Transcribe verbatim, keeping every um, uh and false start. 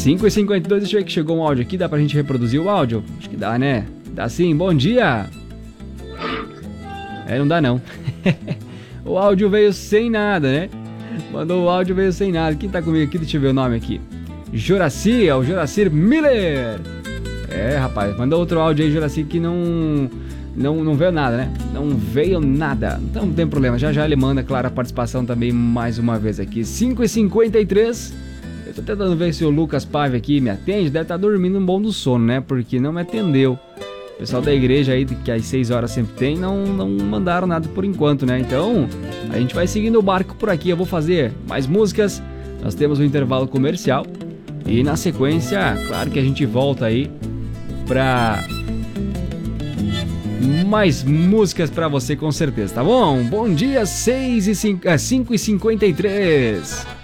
cinco e cinquenta e dois, deixa eu ver que chegou um áudio aqui, dá pra gente reproduzir o áudio? Acho que dá, né? Dá sim, bom dia! É, não dá não. O áudio veio sem nada, né? Mandou o áudio, veio sem nada. Quem tá comigo aqui? Deixa eu ver o nome aqui. Juraci, é o Juracir Miller. É, rapaz, mandou outro áudio aí, Juraci, que não, não, não veio nada, né? Não veio nada. Então não tem problema, já já ele manda, claro, a participação também mais uma vez aqui. cinco e cinquenta e três. Eu tô tentando ver se o Lucas Pave aqui me atende. Deve estar dormindo um bom do sono, né? Porque não me atendeu. O pessoal da igreja aí, que às seis horas sempre tem, não, não mandaram nada por enquanto, né? Então, a gente vai seguindo o barco por aqui. Eu vou fazer mais músicas. Nós temos um intervalo comercial. E na sequência, claro que a gente volta aí pra mais músicas pra você, com certeza, tá bom? Bom dia, cinco e cinquenta e três.